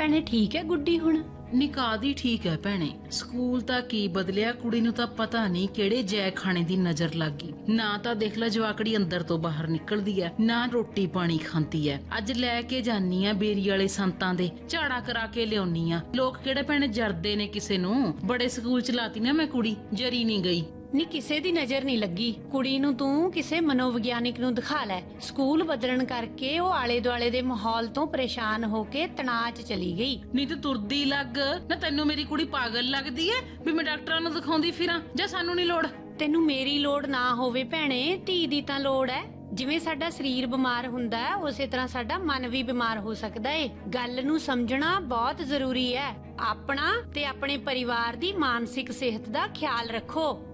ਭੈਣੇ ਠੀਕ ਹੈ ਗੁੱਡੀ ਹੁਣ? ਨਿਕਾਹ ਦੀ ਠੀਕ ਹੈ ਭੈਣੇ। ਸਕੂਲ ਤਾਂ ਕੀ ਬਦਲਿਆ, ਕੁੜੀ ਨੂੰ ਤਾਂ ਪਤਾ ਨਹੀਂ ਕਿਹੜੇ ਜੈ ਖਾਣੇ ਦੀ ਨਜ਼ਰ ਲੱਗ ਗਈ। ਨਾ ਤਾਂ ਦੇਖ ਲੈ ਜਵਾਕੜੀ ਅੰਦਰ ਤੋਂ ਬਾਹਰ ਨਿਕਲਦੀ ਐ, ਨਾ ਰੋਟੀ ਪਾਣੀ ਖਾਂਦੀ ਐ। ਅੱਜ ਲੈ ਕੇ ਜਾਨੀ ਆ ਬੇਰੀ ਵਾਲੇ ਸੰਤਾਂ ਦੇ, ਝਾੜਾ ਕਰਾ ਕੇ ਲਿਆਉਣੀ ਆ। ਲੋਕ ਕਿਹੜੇ ਭੈਣੇ ਜਰਦੇ ਨੇ ਕਿਸੇ ਨੂੰ। ਬੜੇ ਸਕੂਲ ਚ ਲਾਤੀ ਨਾ ਮੈਂ ਕੁੜੀ, ਜਰੀ ਨਹੀਂ ਗਈ। ਨੀ ਕਿਸੇ ਦੀ ਨਜ਼ਰ ਨਹੀਂ ਲੱਗੀ। ਕੁੜੀ ਨੂੰ ਤੂੰ ਕਿਸੇ ਮਨੋਵਿਗਿਆਨਿਕ ਨੂੰ ਦਿਖਾ ਲੈ। ਸਕੂਲ ਬਦਲਣ ਕਰਕੇ ਉਹ ਆਲੇ ਦੁਆਲੇ ਦੇ ਮਾਹੌਲ ਤੋਂ ਪਰੇਸ਼ਾਨ ਹੋ ਕੇ ਤਣਾਅ 'ਚ ਚਲੀ ਗਈ। ਨਹੀਂ ਤੇ ਤੁਰਦੀ ਲੱਗ ਨਾ। ਤੈਨੂੰ ਮੇਰੀ ਕੁੜੀ ਪਾਗਲ ਲੱਗਦੀ ਐ ਵੀ ਮੈਂ ਡਾਕਟਰਾਂ ਨੂੰ ਦਿਖਾਉਂਦੀ ਫਿਰਾਂ? ਜਾਂ ਸਾਨੂੰ ਨਹੀਂ ਲੋੜ? ਤੈਨੂੰ ਮੇਰੀ ਲੋੜ ਨਾ ਹੋਵੇ ਭੈਣੇ, ਧੀ ਦੀ ਤਾਂ ਲੋੜ ਐ। ਜਿਵੇਂ ਸਾਡਾ ਸਰੀਰ ਬਿਮਾਰ ਹੁੰਦਾ ਹੈ, ਉਸੇ ਤਰ੍ਹਾਂ ਸਾਡਾ ਮਨ ਵੀ ਬਿਮਾਰ ਹੋ ਸਕਦਾ ਏ। ਗੱਲ ਨੂੰ ਸਮਝਣਾ ਬਹੁਤ ਜ਼ਰੂਰੀ ਹੈ। ਆਪਣਾ ਤੇ ਆਪਣੇ ਪਰਿਵਾਰ ਦੀ ਮਾਨਸਿਕ ਸਿਹਤ ਦਾ ਖਿਆਲ ਰੱਖੋ।